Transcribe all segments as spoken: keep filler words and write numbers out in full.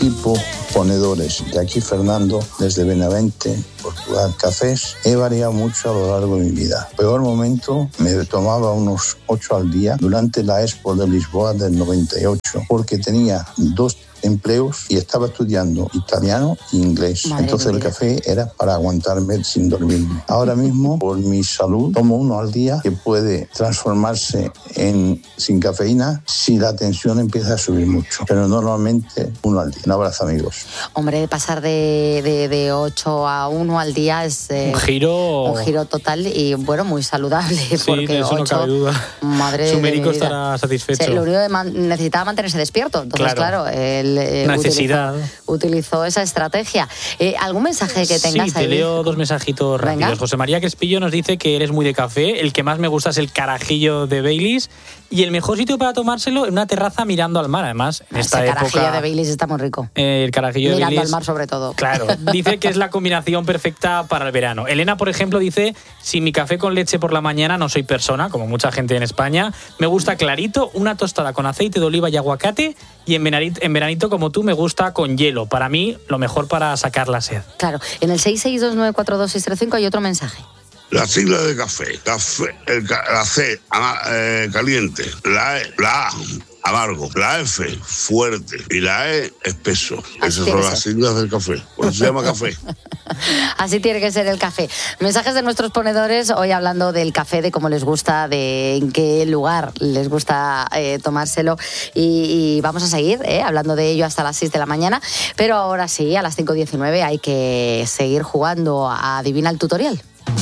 tipo ponedores. De aquí Fernando, desde Benavente, Portugal. Cafés he variado mucho a lo largo de mi vida. Peor momento, me tomaba unos ocho al día durante la Expo de Lisboa del noventa y ocho, porque tenía dos empleos y estaba estudiando italiano e inglés. Madre Entonces el café era para aguantarme sin dormirme. Ahora mismo, por mi salud, tomo uno al día, que puede transformarse en sin cafeína si la tensión empieza a subir mucho, pero normalmente uno al día. Un abrazo, amigos. Hombre, pasar de, de, de ocho a uno al día es eh, un giro un giro total y bueno, muy saludable. Sí, porque de eso ocho, no cabe duda. Madre Su de médico mi vida. estará satisfecho. Sí, lo único que man- necesitaba mantenerse despierto. Entonces, claro, Claro. él eh, Necesidad. Utilizó, utilizó esa estrategia. Eh, ¿Algún mensaje que tengas Sí, te ahí? leo dos mensajitos rápidos. Venga. José María Crespillo nos dice que eres muy de café. El que más me gusta es el carajillo de Baileys. Y el mejor sitio para tomárselo en una terraza mirando al mar. Además, en esta Ese época... carajillo de Baileys está muy rico. Eh, el carajillo de Mirando Baileys... al mar sobre todo. Claro, dice que es la combinación perfecta para el verano. Elena, por ejemplo, dice: sin mi café con leche por la mañana no soy persona, como mucha gente en España. Me gusta clarito, una tostada con aceite de oliva y aguacate, y en veranito, en veranito como tú, me gusta con hielo. Para mí, lo mejor para sacar la sed. Claro, en el seis seis dos nueve cuatro dos seis tres cinco hay otro mensaje. La sigla de café, café el, la C, ama, eh, caliente, la, e, la A, amargo, la F, fuerte, y la E, espeso. Esas son las siglas del café. Por eso se llama café. Así tiene que ser el café. Mensajes de nuestros ponedores, hoy hablando del café, de cómo les gusta, de en qué lugar les gusta eh, tomárselo. Y, y vamos a seguir eh, hablando de ello hasta las seis de la mañana. Pero ahora sí, a las cinco diecinueve hay que seguir jugando a Adivina el Tutorial.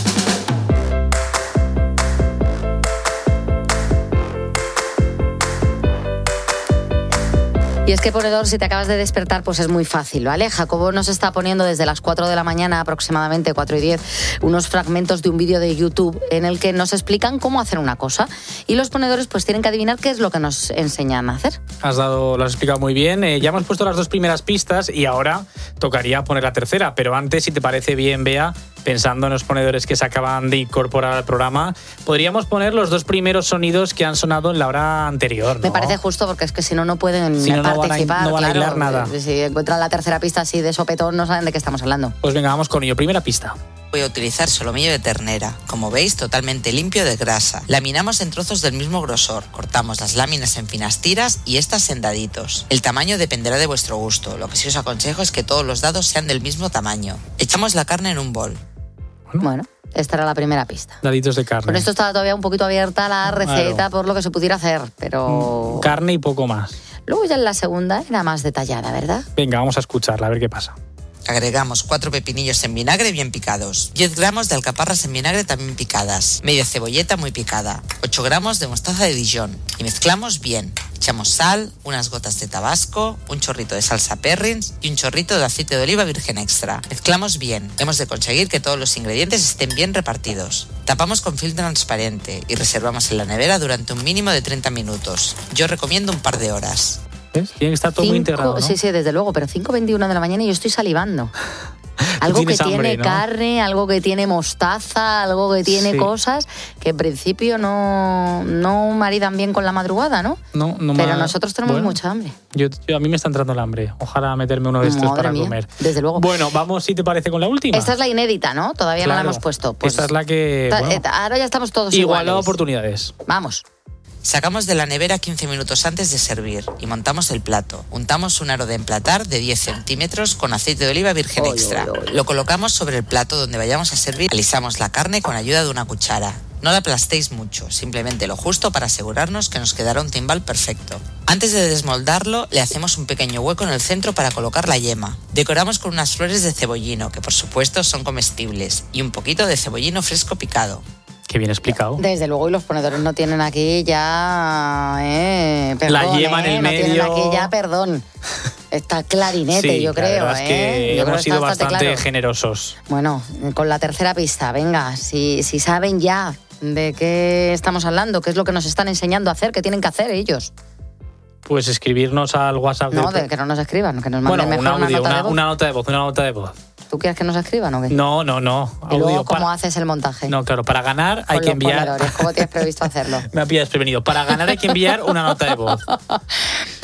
Y es que, ponedor, si te acabas de despertar, pues es muy fácil, ¿vale? Jacobo nos está poniendo desde las cuatro de la mañana, aproximadamente cuatro y diez, unos fragmentos de un vídeo de YouTube en el que nos explican cómo hacer una cosa. Y los ponedores pues tienen que adivinar qué es lo que nos enseñan a hacer. Has dado, lo has explicado muy bien. Eh, ya hemos puesto las dos primeras pistas y ahora tocaría poner la tercera. Pero antes, si te parece bien, Bea, pensando en los ponedores que se acaban de incorporar al programa, podríamos poner los dos primeros sonidos que han sonado en la hora anterior, ¿no? Me parece justo, porque es que si no, no pueden si no, participar. No van a, no van a claro, hilar nada. Si encuentran la tercera pista así de sopetón, no saben de qué estamos hablando. Pues venga, vamos con ello. Primera pista. Voy a utilizar solomillo de ternera, como veis, totalmente limpio de grasa. Laminamos en trozos del mismo grosor, cortamos las láminas en finas tiras y estas en daditos. El tamaño dependerá de vuestro gusto, lo que sí os aconsejo es que todos los dados sean del mismo tamaño. Echamos la carne en un bol. Bueno, esta era la primera pista. Daditos de carne. Con esto estaba todavía un poquito abierta la receta, claro, por lo que se pudiera hacer, pero... Carne y poco más. Luego ya en la segunda era más detallada, ¿verdad? Venga, vamos a escucharla, a ver qué pasa. Agregamos cuatro pepinillos en vinagre bien picados, diez gramos de alcaparras en vinagre también picadas, media cebolleta muy picada, ocho gramos de mostaza de Dijon y mezclamos bien. Echamos sal, unas gotas de tabasco, un chorrito de salsa Perrins y un chorrito de aceite de oliva virgen extra. Mezclamos bien. Hemos de conseguir que todos los ingredientes estén bien repartidos. Tapamos con film transparente y reservamos en la nevera durante un mínimo de treinta minutos. Yo recomiendo un par de horas. ¿Ves? Tiene que estar todo Cinco, muy integrado, ¿no? Sí, sí, desde luego, pero cinco veintiuno de la mañana y yo estoy salivando. Algo que hambre, tiene ¿no? carne, algo que tiene mostaza, algo que tiene Sí. cosas que en principio no, no maridan bien con la madrugada, ¿no? No, no Pero me... nosotros tenemos bueno, mucha hambre. Yo, yo- a mí me está entrando el hambre. Ojalá meterme uno de estos Madre para mía, comer. desde luego. Bueno, vamos, si te parece, con la última. Esta es la inédita, ¿no? Todavía no la Claro. hemos puesto. Pues, Esta es la que... ta- bueno, eh, ahora ya estamos todos igualdad de iguales. oportunidades. Vamos. Sacamos de la nevera quince minutos antes de servir y montamos el plato. Untamos un aro de emplatar de diez centímetros con aceite de oliva virgen Oy, extra. oy, oy. Lo colocamos sobre el plato donde vayamos a servir. Alisamos la carne con ayuda de una cuchara. No la aplastéis mucho, simplemente lo justo para asegurarnos que nos quedará un timbal perfecto. Antes de desmoldarlo, le hacemos un pequeño hueco en el centro para colocar la yema. Decoramos con unas flores de cebollino, que por supuesto son comestibles, y un poquito de cebollino fresco picado. Qué bien explicado. Desde luego, y los ponedores no tienen aquí ya... Eh, perdón, La yema eh, en el no tienen medio. aquí ya, perdón. Está clarinete, Sí, yo la creo. verdad es ¿eh? que Yo creo hemos que sido está bastante bastante claro. generosos. Bueno, con la tercera pista, venga, si, si saben ya de qué estamos hablando, qué es lo que nos están enseñando a hacer, qué tienen que hacer ellos. Pues escribirnos al WhatsApp. No, del... de que no nos escriban, que nos manden Bueno, mejor un audio, una nota una, de voz. una nota de voz, una nota de voz. ¿Tú quieres que nos escriban o qué? No, no, no. Y luego, Audio. ¿cómo Para... haces el montaje? No, claro, para ganar hay Con que los enviar... ponedores, ¿cómo tienes previsto hacerlo? Me ha pillado desprevenido. Para ganar hay que enviar una nota de voz.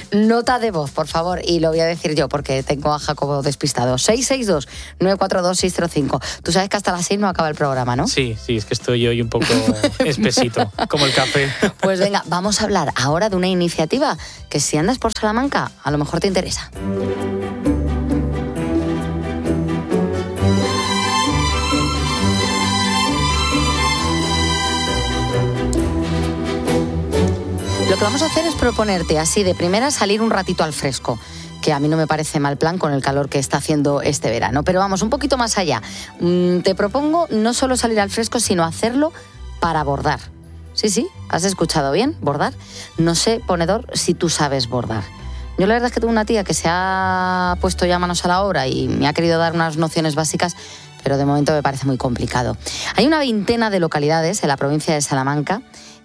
Nota de voz, por favor, y lo voy a decir yo porque tengo a Jacobo despistado. seis seis dos, nueve cuatro dos, seis cero cinco. Tú sabes que hasta las seis no acaba el programa, ¿no? Sí, sí, es que estoy hoy un poco espesito, como el café. Pues venga, vamos a hablar ahora de una iniciativa que si andas por Salamanca, a lo mejor te interesa. Lo que vamos a hacer es proponerte así de primera salir un ratito al fresco, que a mí no me parece mal plan con el calor que está haciendo este verano. Pero vamos, un poquito más allá. Mm, te propongo no solo salir al fresco, sino hacerlo para bordar. Sí, sí, has escuchado bien, bordar. No sé, ponedor, si tú sabes bordar. Yo la verdad es que tengo una tía que se ha puesto ya manos a la obra y me ha querido dar unas nociones básicas, pero de momento me parece muy complicado. Hay una veintena de localidades en la provincia de Salamanca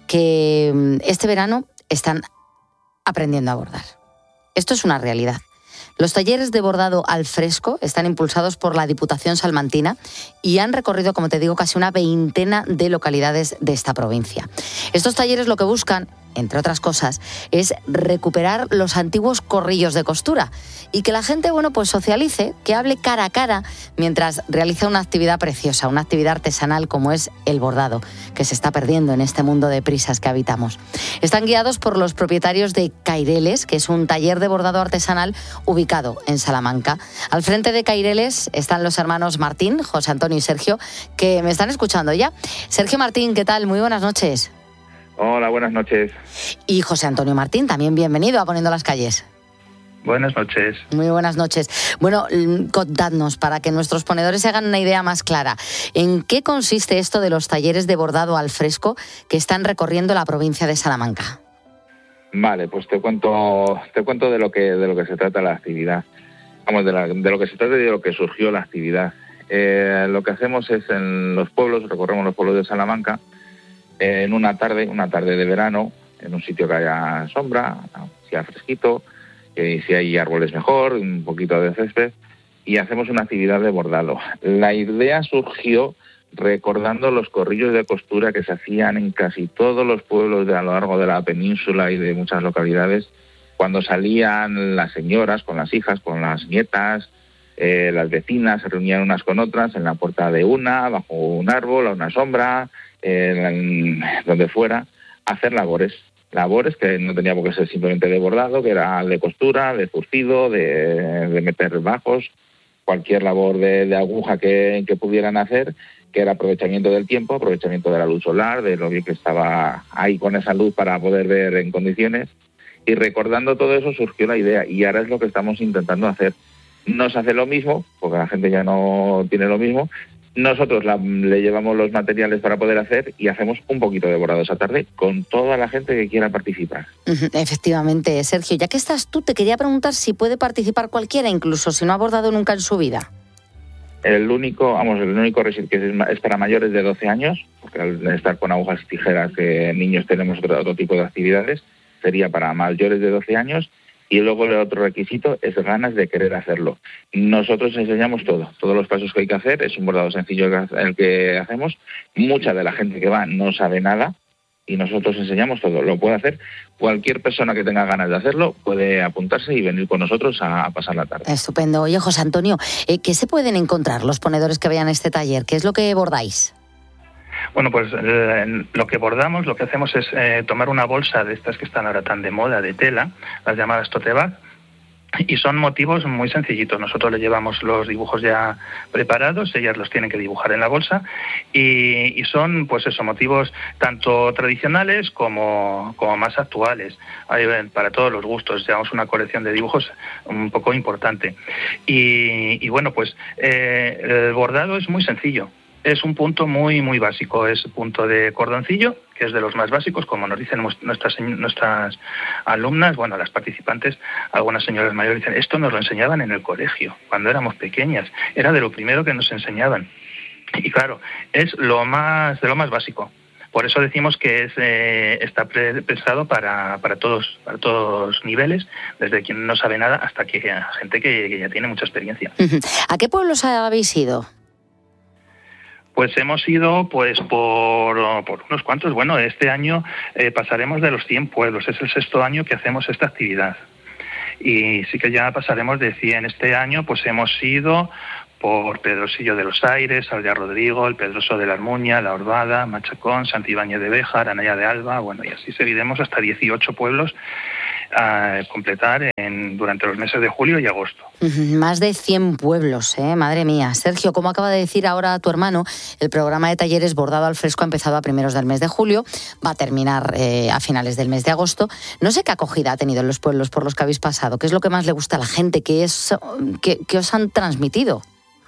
que este verano están aprendiendo a bordar. Esto es una realidad. Los talleres de bordado al fresco están impulsados por la Diputación salmantina y han recorrido, como te digo, casi una veintena de localidades de esta provincia. Estos talleres lo que buscan, entre otras cosas, es recuperar los antiguos corrillos de costura y que la gente, bueno, pues socialice, que hable cara a cara mientras realiza una actividad preciosa, una actividad artesanal como es el bordado, que se está perdiendo en este mundo de prisas que habitamos. Están guiados por los propietarios de Caireles, que es un taller de bordado artesanal ubicado en Salamanca. Al frente de Caireles están los hermanos Martín, José Antonio y Sergio, que me están escuchando ya. Sergio Martín, ¿qué tal? Muy buenas noches. Hola, buenas noches. Y José Antonio Martín, también bienvenido a Poniendo las Calles. Buenas noches. Muy buenas noches. Bueno, contadnos, para que nuestros ponedores se hagan una idea más clara, ¿en qué consiste esto de los talleres de bordado al fresco que están recorriendo la provincia de Salamanca? Vale, pues te cuento te cuento de lo que de lo que se trata la actividad. Vamos, de, la, de lo que se trata y de lo que surgió la actividad. Eh, lo que hacemos es en los pueblos, recorremos los pueblos de Salamanca, eh, en una tarde, una tarde de verano, en un sitio que haya sombra, que haya fresquito, que si hay árboles mejor, un poquito de césped, y hacemos una actividad de bordado. La idea surgió recordando los corrillos de costura que se hacían en casi todos los pueblos de a lo largo de la península y de muchas localidades, cuando salían las señoras con las hijas, con las nietas, eh, las vecinas se reunían unas con otras en la puerta de una, bajo un árbol, a una sombra, eh, en, donde fuera, a hacer labores. Labores que no tenía por qué ser simplemente de bordado, que era de costura, de zurcido, de, de meter bajos, cualquier labor de, de aguja que, que pudieran hacer, que era aprovechamiento del tiempo, aprovechamiento de la luz solar, de lo bien que estaba ahí con esa luz para poder ver en condiciones. Y recordando todo eso surgió la idea, y ahora es lo que estamos intentando hacer. No se hace lo mismo, porque la gente ya no tiene lo mismo. Nosotros la, le llevamos los materiales para poder hacer y hacemos un poquito de bordado esa tarde con toda la gente que quiera participar. Efectivamente, Sergio, ya que estás tú, te quería preguntar si puede participar cualquiera, incluso si no ha bordado nunca en su vida. El único, vamos, el único requisito que es para mayores de doce años, porque al estar con agujas y tijeras que niños tenemos otro, otro tipo de actividades, sería para mayores de doce años. Y luego el otro requisito es ganas de querer hacerlo. Nosotros enseñamos todo, todos los pasos que hay que hacer. Es un bordado sencillo el que hacemos. Mucha de la gente que va no sabe nada y nosotros enseñamos todo. Lo puede hacer cualquier persona que tenga ganas de hacerlo, puede apuntarse y venir con nosotros a, a pasar la tarde. Estupendo. Oye, José Antonio, ¿eh, ¿qué se pueden encontrar los ponedores que vayan a este taller? ¿Qué es lo que bordáis? Bueno, pues eh, lo que bordamos, lo que hacemos es eh, tomar una bolsa de estas que están ahora tan de moda, de tela, las llamadas tote bag, y son motivos muy sencillitos. Nosotros le llevamos los dibujos ya preparados, ellas los tienen que dibujar en la bolsa, y, y son, pues eso, motivos tanto tradicionales como, como más actuales. Hay para todos los gustos, llevamos una colección de dibujos un poco importante. Y, y bueno, pues eh, el bordado es muy sencillo. Es un punto muy muy básico, es punto de cordoncillo, que es de los más básicos, como nos dicen nuestras nuestras alumnas, bueno, las participantes, algunas señoras mayores dicen, esto nos lo enseñaban en el colegio, cuando éramos pequeñas, era de lo primero que nos enseñaban. Y claro, es lo más de lo más básico. Por eso decimos que es eh, está pre- pensado para, para todos para todos niveles, desde quien no sabe nada hasta que gente que, que ya tiene mucha experiencia. ¿A qué pueblos habéis ido? Pues hemos ido pues por, por unos cuantos. Bueno, este año eh, pasaremos de los cien pueblos. Es el sexto año que hacemos esta actividad. y sí que ya pasaremos de cien. Este año pues hemos ido por Pedrosillo de los Aires, Aldea Rodrigo, el Pedroso de la Armuña, La Orvada, Machacón, Santibáñez de Béjar, Anaya de Alba, bueno, y así seguiremos hasta dieciocho pueblos a completar en, durante los meses de julio y agosto. Más de cien pueblos, ¿eh? Madre mía. Sergio, como acaba de decir ahora tu hermano, el programa de talleres Bordado al Fresco ha empezado a primeros del mes de julio, va a terminar eh, a finales del mes de agosto. No sé qué acogida ha tenido en los pueblos por los que habéis pasado, qué es lo que más le gusta a la gente, qué, es, qué, qué os han transmitido.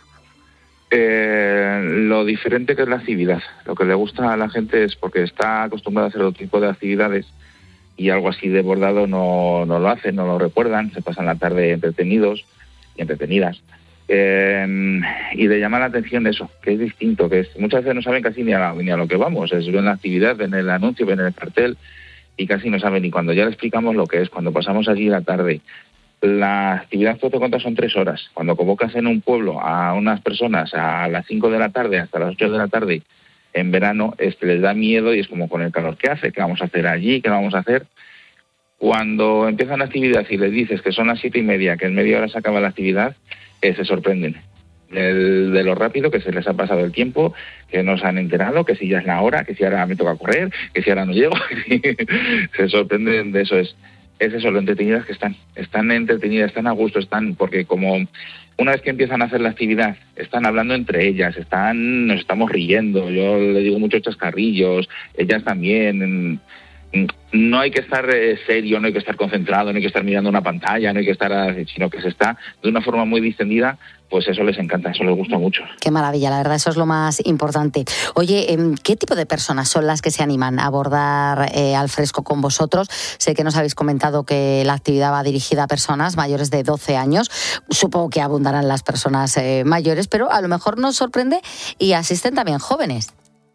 Eh, lo diferente que es la actividad. Lo que le gusta a la gente es porque está acostumbrada a hacer otro tipo de actividades y algo así de bordado no, no lo hacen, no lo recuerdan, se pasan la tarde entretenidos y entretenidas. Eh, y le llama la atención eso, que es distinto, que es, muchas veces no saben casi ni a, ni a lo que vamos, es ven la actividad, ven el anuncio, ven el cartel y casi no saben. Y cuando ya le explicamos lo que es, cuando pasamos allí la tarde, la actividad fotoconta son tres horas. Cuando convocas en un pueblo a unas personas a las cinco de la tarde hasta las ocho de la tarde en verano, este, les da miedo y es como con el calor que hace, ¿qué vamos a hacer allí? ¿Qué vamos a hacer? Cuando empiezan la actividad y les dices que son las siete y media, que en media hora se acaba la actividad, eh, se sorprenden de, de lo rápido que se les ha pasado el tiempo, que no se han enterado, que si ya es la hora, que si ahora me toca correr, que si ahora no llego. Se sorprenden de eso. Es es eso, lo entretenidas que están, están entretenidas, están a gusto, están, porque como una vez que empiezan a hacer la actividad, están hablando entre ellas, están, nos estamos riendo, yo le digo muchos chascarrillos, ellas también. No hay que estar serio, no hay que estar concentrado, no hay que estar mirando una pantalla, no hay que estar, sino que se está de una forma muy distendida, pues eso les encanta, eso les gusta mucho. Qué maravilla, la verdad, eso es lo más importante. Oye, ¿qué tipo de personas son las que se animan a bordar eh, al fresco con vosotros? Sé que nos habéis comentado que la actividad va dirigida a personas mayores de doce años, supongo que abundarán las personas eh, mayores, pero a lo mejor nos sorprende y asisten también jóvenes.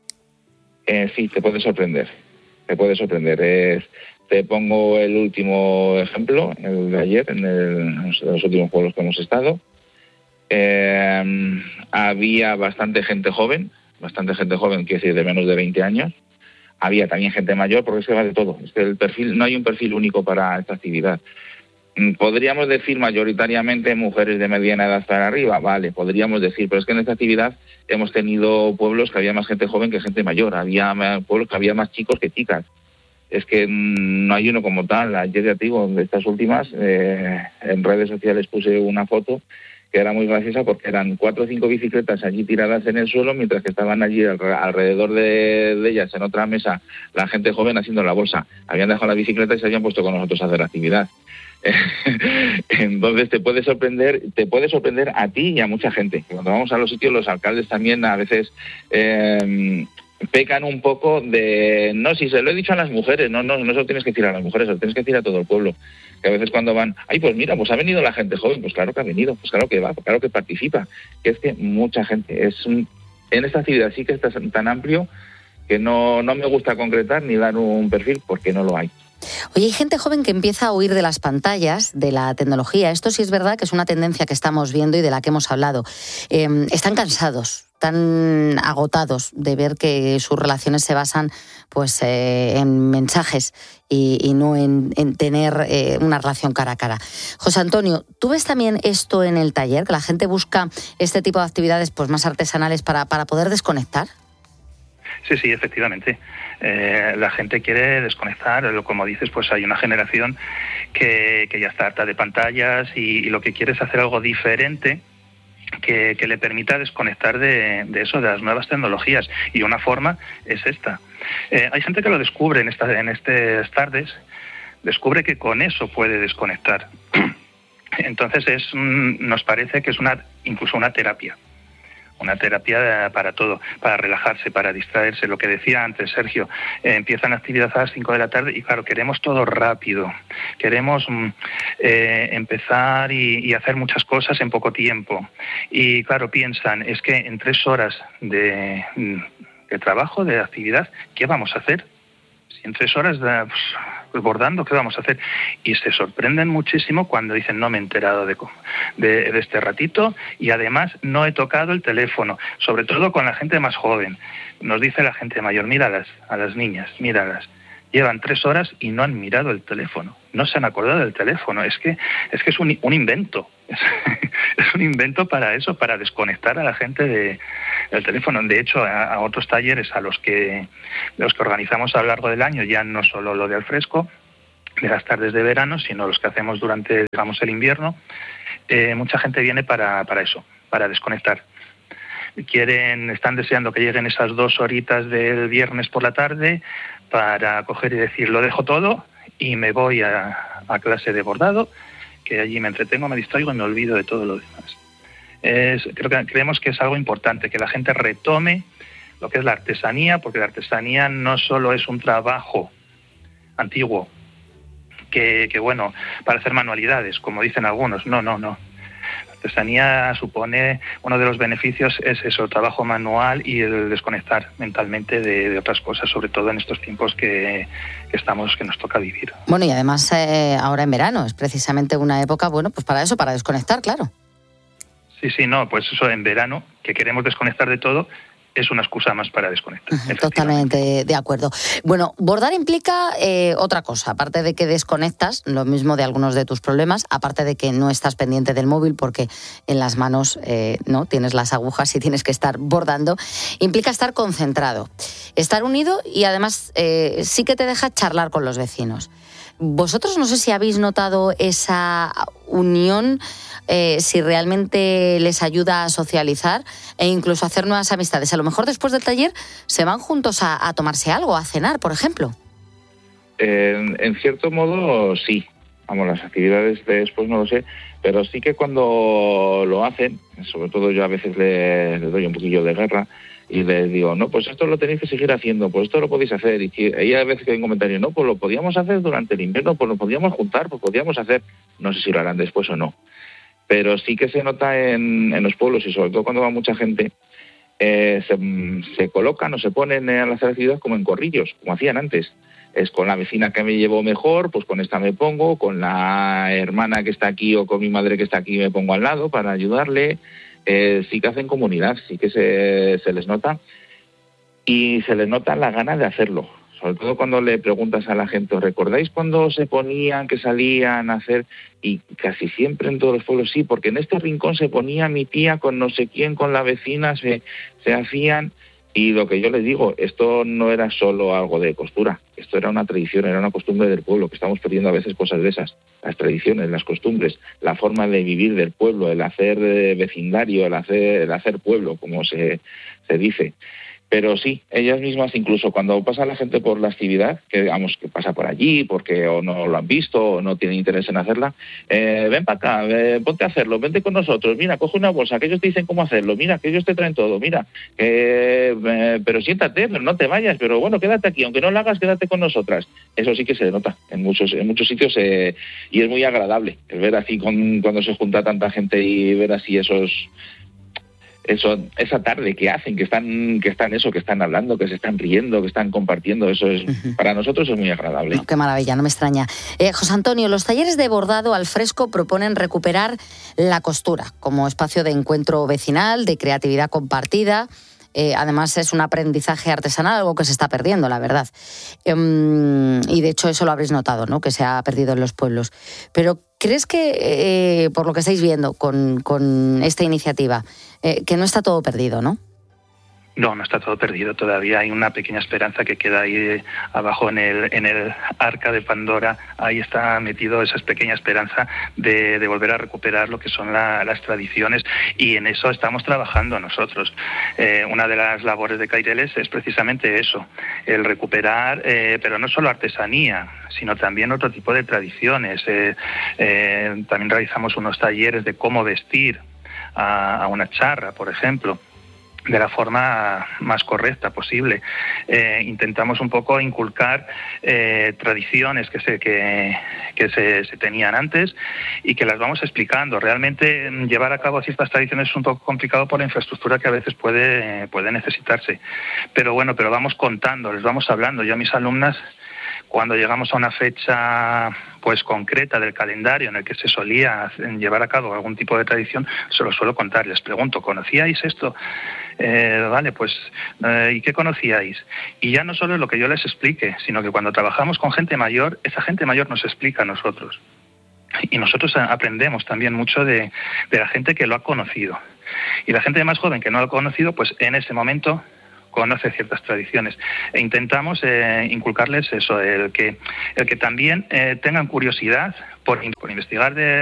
Eh, sí, te puede sorprender. Te puede sorprender. Es, te pongo el último ejemplo, el de ayer, en, el, en los últimos pueblos que hemos estado. Eh, había bastante gente joven, bastante gente joven, quiere decir de menos de veinte años. Había también gente mayor, porque es que va de todo. Es que el perfil, no hay un perfil único para esta actividad. Podríamos decir mayoritariamente mujeres de mediana edad para arriba, vale, podríamos decir, pero es que en esta actividad hemos tenido pueblos que había más gente joven que gente mayor, había pueblos que había más chicos que chicas. Es que no hay uno como tal. Ayer ya te digo, de estas últimas, eh, en redes sociales puse una foto que era muy graciosa porque eran cuatro o cinco bicicletas allí tiradas en el suelo, mientras que estaban allí alrededor de, de ellas en otra mesa la gente joven haciendo la bolsa. Habían dejado la bicicleta y se habían puesto con nosotros a hacer la actividad. Entonces te puede sorprender, te puede sorprender a ti y a mucha gente. Cuando vamos a los sitios, los alcaldes también a veces eh, pecan un poco de, no, si se lo he dicho a las mujeres, no, no, no se lo tienes que decir a las mujeres, se lo tienes que decir a todo el pueblo. Que a veces cuando van, ay, pues mira, pues ha venido la gente joven, pues claro que ha venido, pues claro que va, pues claro que participa. Que es que mucha gente, es un, en esta actividad sí que está tan amplio que no, no me gusta concretar ni dar un perfil porque no lo hay. Oye, hay gente joven que empieza a huir de las pantallas, de la tecnología. Esto sí es verdad que es una tendencia que estamos viendo y de la que hemos hablado. Eh, están cansados, están agotados de ver que sus relaciones se basan pues, eh, en mensajes y, y no en, en tener eh, una relación cara a cara. José Antonio, ¿tú ves también esto en el taller? Que la gente busca este tipo de actividades pues, más artesanales para, para poder desconectar. Sí, sí, efectivamente. Eh, la gente quiere desconectar, como dices, pues hay una generación que, que ya está harta de pantallas y, y lo que quiere es hacer algo diferente que, que le permita desconectar de, de eso, de las nuevas tecnologías. Y una forma es esta. Eh, hay gente que lo descubre en, esta, en estas tardes, descubre que con eso puede desconectar. Entonces es, nos parece que es una incluso una terapia. Una terapia para todo, para relajarse, para distraerse. Lo que decía antes Sergio, eh, empiezan actividades a las cinco de la tarde y claro, queremos todo rápido. Queremos eh, empezar y, y hacer muchas cosas en poco tiempo. Y claro, piensan, es que en tres horas de, de trabajo, de actividad, ¿qué vamos a hacer? Si en tres horas de, pues, bordando, ¿qué vamos a hacer? Y se sorprenden muchísimo cuando dicen, no me he enterado de, de, de este ratito y además no he tocado el teléfono, sobre todo con la gente más joven. Nos dice la gente mayor, míralas, a las niñas, míralas, llevan tres horas y no han mirado el teléfono. no se han acordado del teléfono. Es que es que es un, un invento. Es, es un invento para eso, para desconectar a la gente de, del teléfono. De hecho, a, a otros talleres a los que los que organizamos a lo largo del año, ya no solo lo de al fresco, de las tardes de verano, sino los que hacemos durante, digamos, el invierno, eh, mucha gente viene para, para eso, para desconectar. Quieren, están deseando que lleguen esas dos horitas del viernes por la tarde para coger y decir, lo dejo todo y me voy a, a clase de bordado, que allí me entretengo, me distraigo y me olvido de todo lo demás. Es, creo que creemos que es algo importante, que la gente retome lo que es la artesanía, porque la artesanía no solo es un trabajo antiguo, que, que bueno, para hacer manualidades, como dicen algunos, no, no, no. La artesanía supone, uno de los beneficios es eso, el trabajo manual y el desconectar mentalmente de, de otras cosas, sobre todo en estos tiempos que, que estamos, que nos toca vivir. Bueno, y además eh, ahora en verano es precisamente una época, bueno, pues para eso, para desconectar, claro. Sí, sí, no, pues eso en verano, que queremos desconectar de todo, es una excusa más para desconectar. Totalmente de acuerdo. Bueno, bordar implica eh, otra cosa, aparte de que desconectas, lo mismo de algunos de tus problemas, aparte de que no estás pendiente del móvil porque en las manos eh, no tienes las agujas y tienes que estar bordando, implica estar concentrado, estar unido y además eh, sí que te deja charlar con los vecinos. Vosotros no sé si habéis notado esa unión, eh, si realmente les ayuda a socializar e incluso a hacer nuevas amistades. A lo mejor después del taller se van juntos a, a tomarse algo, a cenar, por ejemplo. En, en cierto modo, sí. Vamos, las actividades de después no lo sé, pero sí que cuando lo hacen, sobre todo yo a veces le, le doy un poquillo de guerra, y les digo, no, pues esto lo tenéis que seguir haciendo, pues esto lo podéis hacer. Y hay a veces que hay un comentario, no, pues lo podíamos hacer durante el invierno, pues lo podíamos juntar, pues podíamos hacer, no sé si lo harán después o no. Pero sí que se nota en, en los pueblos, y sobre todo cuando va mucha gente, eh, se, se colocan o se ponen a hacer actividades como en corrillos, como hacían antes. Es con la vecina que me llevo mejor, pues con esta me pongo, con la hermana que está aquí o con mi madre que está aquí me pongo al lado para ayudarle. Eh, sí que hacen comunidad, sí que se, se les nota y se les nota la gana de hacerlo. Sobre todo cuando le preguntas a la gente, ¿os recordáis cuando se ponían, que salían a hacer? Y casi siempre en todos los pueblos sí, porque en este rincón se ponía mi tía con no sé quién, con la vecina, se, se hacían. Y lo que yo les digo, esto no era solo algo de costura, esto era una tradición, era una costumbre del pueblo, que estamos perdiendo a veces cosas de esas, las tradiciones, las costumbres, la forma de vivir del pueblo, el hacer vecindario, el hacer, el hacer pueblo, como se, se dice. Pero sí, ellas mismas, incluso cuando pasa la gente por la actividad, que digamos que pasa por allí porque o no lo han visto o no tienen interés en hacerla, eh, ven para acá, eh, ponte a hacerlo, vente con nosotros, mira, coge una bolsa, que ellos te dicen cómo hacerlo, mira, que ellos te traen todo, mira, eh, eh, pero siéntate, pero no te vayas, pero bueno, quédate aquí, aunque no lo hagas, quédate con nosotras. Eso sí que se nota en muchos en muchos sitios eh, y es muy agradable el ver así con, cuando se junta tanta gente y ver así esos... Eso, esa tarde que hacen, que están, que están eso, que están hablando, que se están riendo, que están compartiendo, eso es uh-huh. Para nosotros es muy agradable. No, qué maravilla, no me extraña. Eh, José Antonio, los talleres de bordado al fresco proponen recuperar la costura como espacio de encuentro vecinal, de creatividad compartida. Eh, además es un aprendizaje artesanal, algo que se está perdiendo, la verdad. Eh, y de hecho eso lo habréis notado, ¿no? Que se ha perdido en los pueblos. Pero ¿crees que, eh, por lo que estáis viendo con, con esta iniciativa, eh, que no está todo perdido, no? No, no está todo perdido. Todavía hay una pequeña esperanza que queda ahí abajo en el en el arca de Pandora. Ahí está metido esa pequeña esperanza de, de volver a recuperar lo que son la, las tradiciones, y en eso estamos trabajando nosotros. Eh, una de las labores de Caireles es precisamente eso, el recuperar, eh, pero no solo artesanía, sino también otro tipo de tradiciones. Eh, eh, también realizamos unos talleres de cómo vestir a, a una charra, por ejemplo, de la forma más correcta posible. Eh, intentamos un poco inculcar eh, tradiciones que se que, que se, se tenían antes y que las vamos explicando. Realmente llevar a cabo ciertas tradiciones es un poco complicado por la infraestructura que a veces puede, puede necesitarse. Pero bueno, pero vamos contando, les vamos hablando. Yo a mis alumnas, Cuando llegamos a una fecha pues concreta del calendario en el que se solía llevar a cabo algún tipo de tradición, se lo suelo contar. Les pregunto, ¿conocíais esto? Eh, vale, pues, eh, ¿y qué conocíais? Y ya no solo es lo que yo les explique, sino que cuando trabajamos con gente mayor, esa gente mayor nos explica a nosotros. Y nosotros aprendemos también mucho de, de la gente que lo ha conocido. Y la gente más joven que no lo ha conocido, pues en ese momento conoce ciertas tradiciones e intentamos eh, inculcarles eso, el que el que también eh, tengan curiosidad por, por investigar de